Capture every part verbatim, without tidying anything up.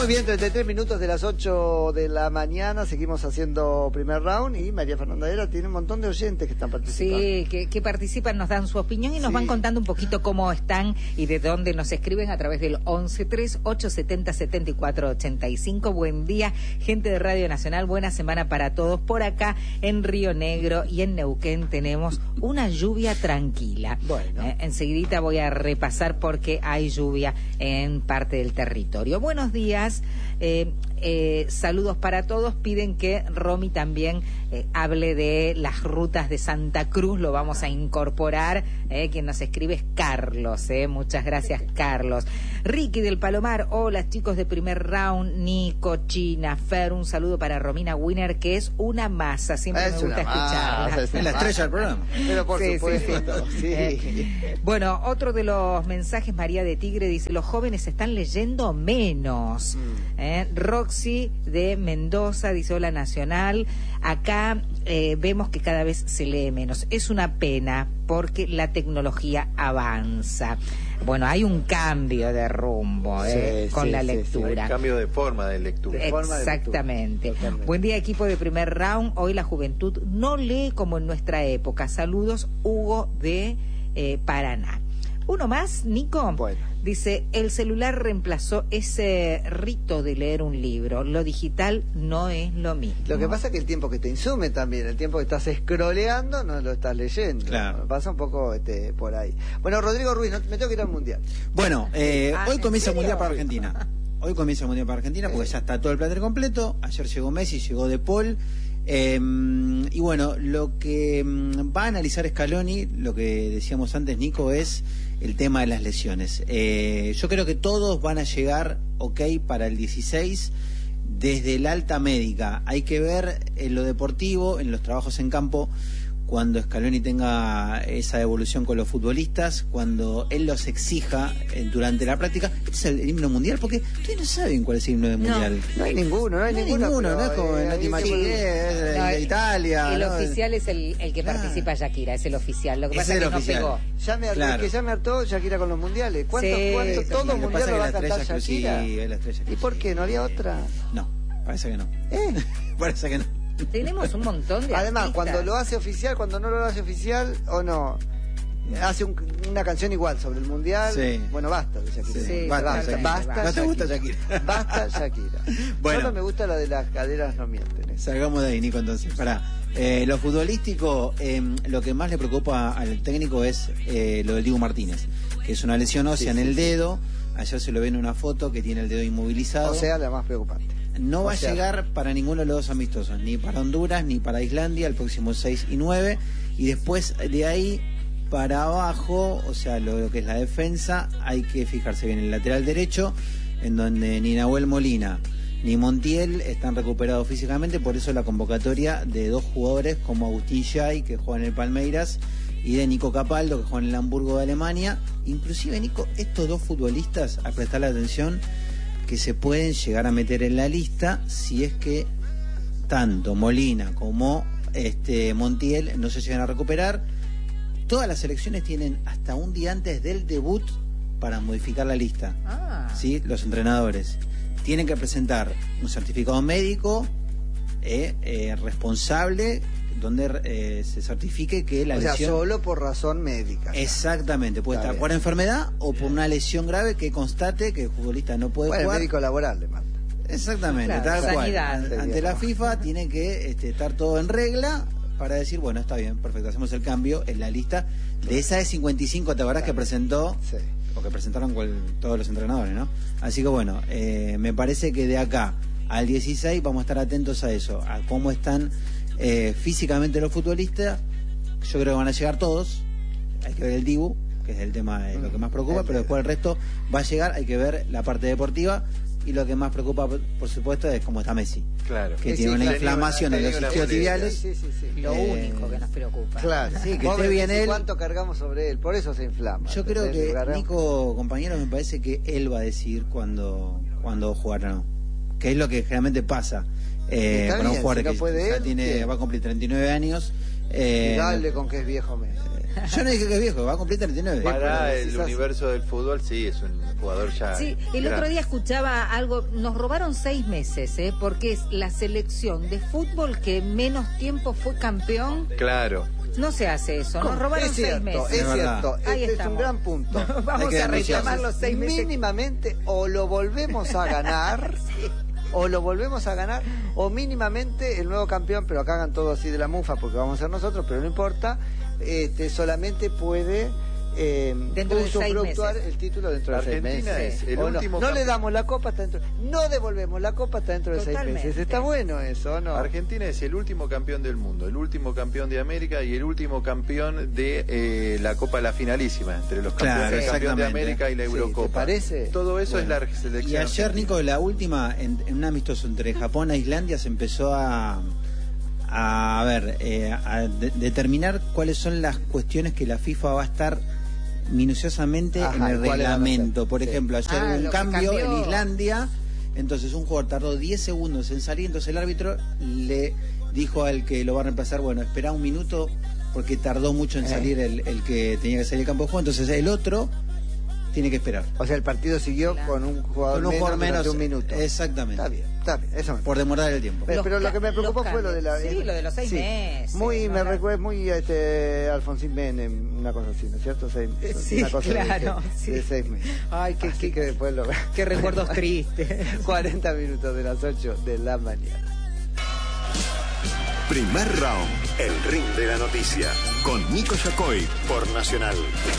bien, treinta y tres minutos de las ocho de la mañana, seguimos haciendo primer round y María Fernanda Vera tiene un montón de oyentes que están participando. Sí, que, que participan, nos dan su opinión y nos sí. van contando un poquito cómo están y de dónde nos escriben a través del once tres ocho setenta setenta y cuatro ochenta y cinco. Buen día, gente de Radio Nacional, buena semana para todos. Por acá en Río Negro y en Neuquén tenemos una lluvia tranquila. Bueno, eh, enseguidita voy a repasar porque hay lluvia en parte del territorio. Buenos días, eh, eh, saludos para todos. Piden que Romy también eh, hable de las rutas de Santa Cruz, lo vamos a incorporar. Eh, quien nos escribe es Carlos, eh, muchas gracias Carlos. Ricky del Palomar, hola chicos de primer round, Nico, China, Fer, un saludo para Romina Winner, que es una masa, siempre es me gusta escucharla. Es la estrella del programa. Pero por sí, supuesto, sí, sí. sí. Eh, bueno, otro de los mensajes, María de Tigre dice, los jóvenes están leyendo menos. Mm. Eh, Roxy de Mendoza dice, hola Nacional, acá eh, vemos que cada vez se lee menos. Es una pena porque la tecnología avanza. Bueno, hay un cambio de rumbo eh, sí, con sí, la sí, lectura. Sí, hay cambio de forma de lectura. Exactamente. De lectura. Buen día, equipo de primer round. Hoy la juventud no lee como en nuestra época. Saludos, Hugo de eh, Paraná. Uno más, Nico. Bueno. Dice, el celular reemplazó ese rito de leer un libro. Lo digital no es lo mismo. Lo que pasa es que el tiempo que te insume también, el tiempo que estás scrolleando, no lo estás leyendo. Claro. Pasa un poco este, por ahí. Bueno, Rodrigo Ruiz, no, me tengo que ir al Mundial. Bueno, eh, Ah, hoy comienza el serio? Mundial para Argentina. Hoy comienza el Mundial para Argentina porque Eh. ya está todo el plantel completo. Ayer llegó Messi, llegó De Paul. Eh, y bueno, lo que mm, va a analizar Scaloni, lo que decíamos antes, Nico, es el tema de las lesiones. Eh, yo creo que todos van a llegar ok para el dieciséis desde el alta médica. Hay que ver en lo deportivo, en los trabajos en campo, cuando Scaloni tenga esa evolución con los futbolistas, cuando él los exija eh, durante la práctica. ¿Este es el himno mundial? Porque ustedes no saben cuál es el himno del No. mundial. No hay ninguno, no hay No hay ninguno. ninguno, no es como eh, el Nati ahí Machi, se- es de, No, de el- Italia. El ¿no? oficial es el, el que Claro. participa Shakira, es el oficial. Lo que Ese pasa es es el que oficial. no pegó. Ya me hartó, Claro. que ya me hartó Shakira con los mundiales. ¿Cuántos, Sí, cuántos, sí, todo sí. el Lo que mundial pasa lo va a es que la cantar estrella Shakira? exclusiva, es la estrella ¿Y por exclusiva. qué? ¿No había otra? No, parece que no. ¿Eh? Parece que no. Tenemos un montón de Además, artistas. cuando lo hace oficial, cuando no lo hace oficial, o no, hace un- una canción igual sobre el mundial. Sí. Bueno, basta de Shakira. Sí, Basta, basta, Shakira. basta, ¿No te gusta Shakira. Shakira? Basta Shakira. Bueno. Solo me gusta la de las caderas no mienten. ¿eh? Salgamos de ahí, Nico, entonces. Pará. Eh, lo futbolístico, eh, lo que más le preocupa al técnico es eh, lo del Dibu Martínez, que es una lesión ósea Sí, en sí, el sí. dedo. Ayer se lo ve en una foto que tiene el dedo inmovilizado. O sea, la más preocupante. No va o sea- a llegar para ninguno de los dos amistosos, ni para Honduras ni para Islandia, el próximo seis y nueve. Y después de ahí para abajo, o sea, lo, lo que es la defensa, hay que fijarse bien en el lateral derecho, en donde ni Nahuel Molina ni Montiel están recuperados físicamente, por eso la convocatoria de dos jugadores como Agustín Xay, que juega en el Palmeiras, y de Nico Capaldo, que juega en el Hamburgo de Alemania. Inclusive, Nico, estos dos futbolistas, a prestarle atención, que se pueden llegar a meter en la lista si es que tanto Molina como este Montiel no se llegan a recuperar. Todas las selecciones tienen hasta un día antes del debut para modificar la lista. Ah. ¿Sí? Los entrenadores tienen que presentar un certificado médico eh, eh, responsable donde eh, se certifique que la O sea, lesión... solo por razón médica. Exactamente, puede Está estar bien. por enfermedad o por una lesión grave que constate que el futbolista no puede Bueno, el jugar. médico laboral le manda. Exactamente, Claro, tal cual. sanidad. Ante, ante la FIFA tiene que este, estar todo en regla para decir, bueno, está bien, perfecto, hacemos el cambio en la lista de esa de cincuenta y cinco, ¿te acordás que presentó? Sí. O que presentaron cual, todos los entrenadores, ¿no? Así que bueno, eh, me parece que de acá al dieciséis vamos a estar atentos a eso, a cómo están eh, físicamente los futbolistas. Yo creo que van a llegar todos, hay que ver el Dibu, que es el tema de lo que más preocupa, pero después el resto va a llegar, hay que ver la parte deportiva. Y lo que más preocupa, por supuesto, es cómo está Messi. Claro. Que Sí, tiene sí, una claro. inflamación en los Tenía una isquiotibiales. Sí, sí, sí, sí. Lo Eh, único que nos preocupa. Claro, Sí, que Pobre esté bien Messi, él. ¿cuánto cargamos sobre él? Por eso se inflama. Yo creo ¿entendés? que, Cargamos- Nico, compañero, me parece que él va a decidir cuándo, cuándo jugar o no. Que es lo que generalmente pasa eh, Está con un bien, jugador si no que puede ya él, tiene, ¿quién? va a cumplir treinta y nueve años Eh, y dale con que es viejo Messi. Yo no dije que es viejo, va a cumplir treinta y nueve. Para el quizás... universo del fútbol, sí, es un jugador ya. Sí, el grande. otro día escuchaba algo, nos robaron seis meses, ¿eh? Porque es la selección de fútbol que menos tiempo fue campeón. Claro. No se hace eso, nos robaron es cierto, seis meses. Es Es cierto, Ahí este es un estamos. gran punto. Vamos a reclamar los seis meses. Mínimamente o lo volvemos a ganar, sí. o lo volvemos a ganar, o mínimamente el nuevo campeón, pero acá hagan todo así de la mufa porque vamos a ser nosotros, pero no importa, este solamente puede eh, dentro de seis usufructuar meses. el título dentro de seis Argentina meses. es el O no, último no le campeón. damos la copa hasta dentro, no devolvemos la copa hasta dentro de Totalmente. seis meses. Está bueno eso, ¿no? Argentina es el último campeón del mundo, el último campeón de América y el último campeón de eh, la Copa La Finalísima, entre los Claro, campeones, el campeón de exactamente. América y la Sí, Eurocopa. ¿te parece? Todo eso Bueno. es la selección. Y ayer, argentina. Nico, la última, en, en un amistoso entre Japón e Islandia, se empezó a, a, ver, eh, a de- determinar cuáles son las cuestiones que la FIFA va a estar minuciosamente Ajá, en el ¿y cuáles van a reglamento. ser? Por Sí. ejemplo, ayer Ah, hubo un lo que cambio cambió. en Islandia, entonces un jugador tardó diez segundos en salir, entonces el árbitro le dijo al que lo va a reemplazar, bueno, espera un minuto porque tardó mucho en Eh. salir el, el que tenía que salir del campo de juego, entonces el otro tiene que esperar. O sea, el partido siguió Claro. con un jugador Con un menos, jugador menos, durante un minuto. exactamente. Está bien, está bien, eso me Por demorar el tiempo. Pero, Los pero lo que me ca- preocupó los fue lo de la... cambios. Sí, lo de los seis meses, Muy, ¿no? me La- recuerda muy este, Alfonsín Menem, una cosa así, ¿no es cierto? Seis, Sí, una cosa de- claro, de, sí. de seis meses. Ay, qué, Así qué, que después lo... qué recuerdos tristes. cuarenta minutos de las ocho de la mañana. Primer round, el ring de la noticia, con Nico Yacoy por Nacional.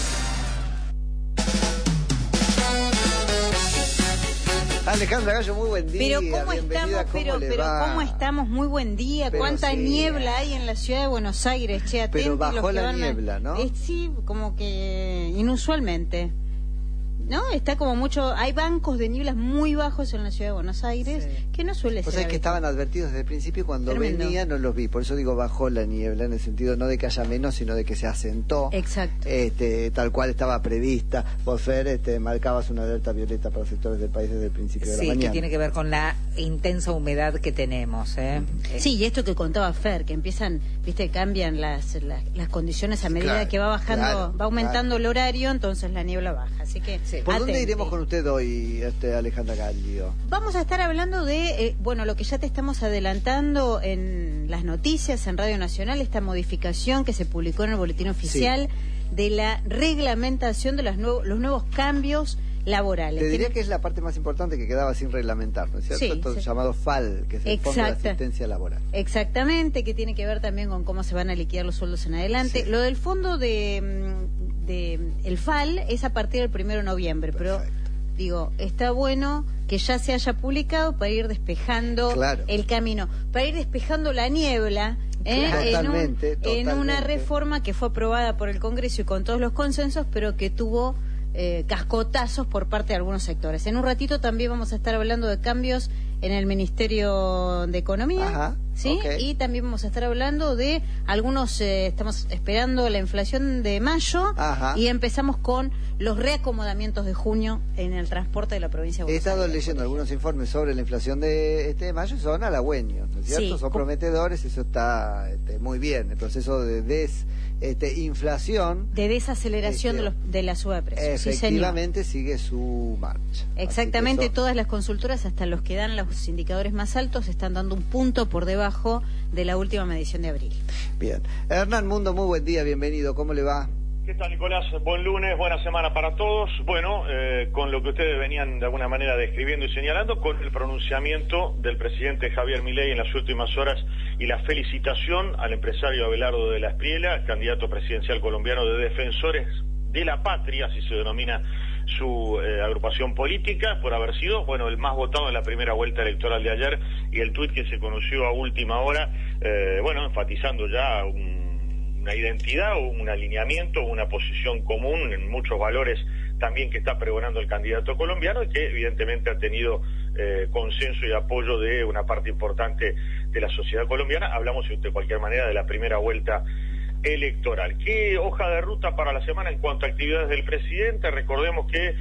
Alejandra Gallo, muy buen día. Pero cómo bienvenida, estamos, ¿cómo pero, le pero va? cómo estamos, muy buen día. Pero Cuánta sí. niebla hay en la ciudad de Buenos Aires, che, atentos Pero bajó los que la van a- niebla, ¿no? Eh, sí, como que inusualmente. ¿No? Está como mucho, hay bancos de nieblas muy bajos en la ciudad de Buenos Aires, Sí. que no suele O ser. sea, que habitual. estaban advertidos desde el principio y cuando Tremendo. venía no los vi. Por eso digo bajó la niebla, en el sentido no de que haya menos, sino de que se asentó. Exacto. Este, tal cual estaba prevista. Vos, Fer, este, marcabas una alerta violeta para sectores del país desde el principio de la Sí, mañana. que tiene que ver con la intensa humedad que tenemos. ¿eh? Eh, Sí, y esto que contaba Fer, que empiezan, viste, cambian las, las, las condiciones a medida Claro, que va bajando, claro, va aumentando claro. el horario, entonces la niebla baja. Así que, Sí. ¿Por dónde atenti. iremos con usted hoy, este, Alejandra Gallio? Vamos a estar hablando de, eh, bueno, lo que ya te estamos adelantando en las noticias en Radio Nacional, esta modificación que se publicó en el Boletín Oficial de la reglamentación de los nuevos, los nuevos cambios laborales. Te diría Tiene- que es la parte más importante que quedaba sin reglamentar, ¿no es cierto? Sí, Esto sí. llamado F A L, que es el Fondo de Exacta. Asistencia Laboral. Exactamente, que tiene que ver también con cómo se van a liquidar los sueldos en adelante. Sí. Lo del fondo de, mm, de el F A L es a partir del primero de noviembre, pero Perfecto. digo, está bueno que ya se haya publicado para ir despejando Claro. el camino, para ir despejando la niebla. ¿eh? Claro. en, un- Totalmente, en una totalmente. reforma que fue aprobada por el Congreso y con todos los consensos, pero que tuvo eh, cascotazos por parte de algunos sectores. En un ratito también vamos a estar hablando de cambios en el Ministerio de Economía. Ajá, ¿Sí? ok. Y también vamos a estar hablando de algunos, eh, estamos esperando la inflación de mayo. Ajá. Y empezamos con los reacomodamientos de junio en el transporte de la provincia de He Buenos estado Aires, leyendo por algunos informes sobre la inflación de este de mayo y son halagüeños, ¿no es cierto? Sí, son com- prometedores, eso está este, muy bien. El proceso de desinflación ejemplo. De desaceleración Este, de, los, de la suba de precios. Sí, señor. efectivamente sigue su marcha. Así que Exactamente, eso- todas las consultoras, hasta los que dan los indicadores más altos, están dando un punto por debajo de la última medición de abril. Bien. Hernán Mundo, muy buen día, bienvenido. ¿Cómo le va? ¿Qué tal, Nicolás? Buen lunes, buena semana para todos. Bueno, eh, con lo que ustedes venían de alguna manera describiendo y señalando, con el pronunciamiento del presidente Javier Milei en las últimas horas y la felicitación al empresario Abelardo de la Espriella, candidato presidencial colombiano de Defensores de la Patria, así se denomina su eh, agrupación política, por haber sido, bueno, el más votado en la primera vuelta electoral de ayer, y el tuit que se conoció a última hora, eh, bueno, enfatizando ya un una identidad, un alineamiento, una posición común en muchos valores también que está pregonando el candidato colombiano y que evidentemente ha tenido eh, consenso y apoyo de una parte importante de la sociedad colombiana. Hablamos de cualquier manera de la primera vuelta electoral. ¿Qué hoja de ruta para la semana en cuanto a actividades del presidente? Recordemos que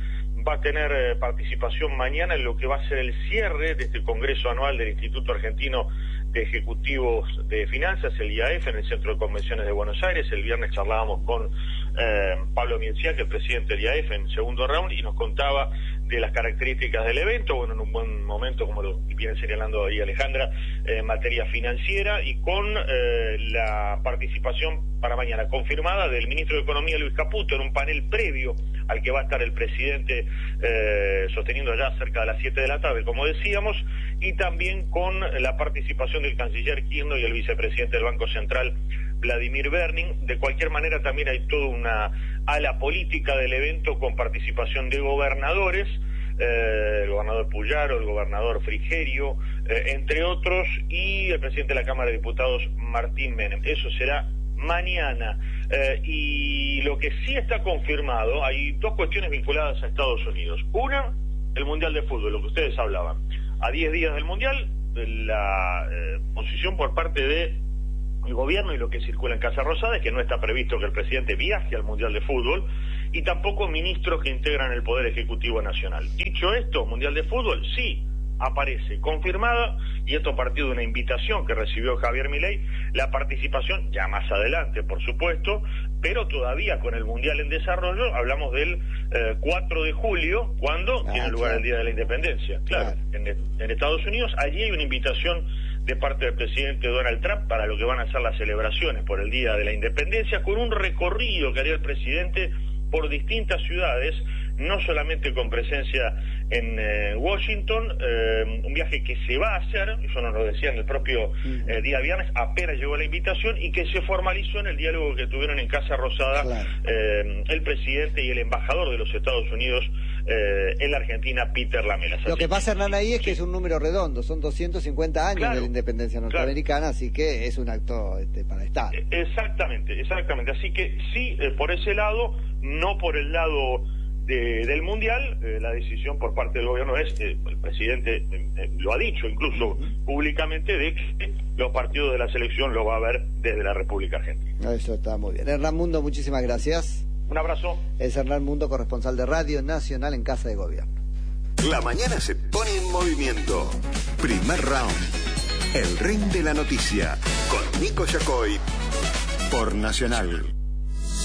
va a tener eh, participación mañana en lo que va a ser el cierre de este Congreso Anual del Instituto Argentino de Ejecutivos de Finanzas, el I A F, en el Centro de Convenciones de Buenos Aires. El viernes charlábamos con eh, Pablo Mienciak, el presidente del I A F, en segundo round, y nos contaba de las características del evento, bueno, en un buen momento, como lo viene señalando ahí Alejandra, eh, en materia financiera, y con eh, la participación para mañana confirmada del ministro de Economía, Luis Caputo, en un panel previo al que va a estar el presidente eh, sosteniendo allá cerca de las siete de la tarde, como decíamos, y también con la participación del canciller Kirchner y el vicepresidente del Banco Central, Vladimir Berning. De cualquier manera, también hay toda una ala política del evento con participación de gobernadores, eh, el gobernador Puyaro, el gobernador Frigerio, eh, entre otros, y el presidente de la Cámara de Diputados, Martín Menem. Eso será mañana. Eh, y lo que sí está confirmado, hay dos cuestiones vinculadas a Estados Unidos. Una, el Mundial de Fútbol, lo que ustedes hablaban. A diez días del Mundial, la eh, posición por parte de el gobierno y lo que circula en Casa Rosada es que no está previsto que el presidente viaje al Mundial de Fútbol, y tampoco ministros que integran el Poder Ejecutivo Nacional. Dicho esto, Mundial de Fútbol sí aparece confirmada, y esto a partir de una invitación que recibió Javier Milei, la participación ya más adelante, por supuesto, pero todavía con el Mundial en desarrollo. Hablamos del eh, cuatro de julio, cuando ah, tiene lugar claro. el Día de la Independencia. Claro, claro. En, en Estados Unidos, allí hay una invitación de parte del presidente Donald Trump para lo que van a ser las celebraciones por el Día de la Independencia, con un recorrido que haría el presidente por distintas ciudades, no solamente con presencia en eh, Washington, eh, un viaje que se va a hacer, eso nos lo decía en el propio eh, día viernes, apenas llegó la invitación, y que se formalizó en el diálogo que tuvieron en Casa Rosada claro. eh, el presidente y el embajador de los Estados Unidos eh, en la Argentina, Peter Lamelas. Lo que pasa, Hernán, ahí es que sí. es un número redondo, son doscientos cincuenta años claro, de la independencia norteamericana, claro. así que es un acto este, para estar. Exactamente, exactamente, así que sí, eh, por ese lado, no por el lado De, del Mundial, eh, la decisión por parte del gobierno es, eh, el presidente eh, eh, lo ha dicho incluso uh-huh. públicamente, de que los partidos de la selección lo va a ver desde la República Argentina. Eso está muy bien. Hernán Mundo, muchísimas gracias. Un abrazo. Es Hernán Mundo, corresponsal de Radio Nacional en Casa de Gobierno. La mañana se pone en movimiento. Primer round. El ring de la noticia. Con Nico Yacoy. Por Nacional.